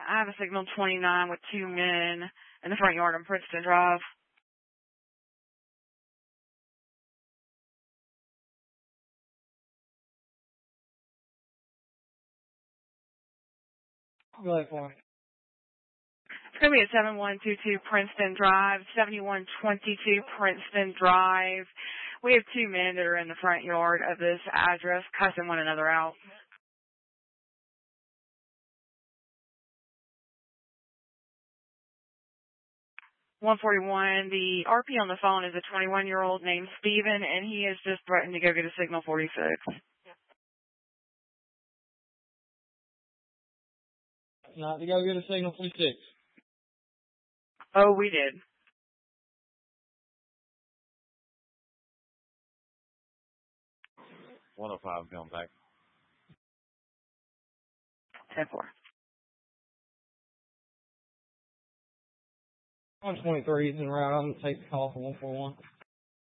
I have a signal 29 with 2 men in the front yard on Princeton Drive. Go ahead for me. It's going to be at 7122 Princeton Drive, 7122 Princeton Drive. We have 2 men that are in the front yard of this address cussing one another out. $141. The RP on the phone is a 21-year-old named Steven, and he is just threatened to go get a signal 46. Not to go get a signal 46. Oh, we did. $105 coming back. 10-4. 123 is en route. I'm going to take the call for 141.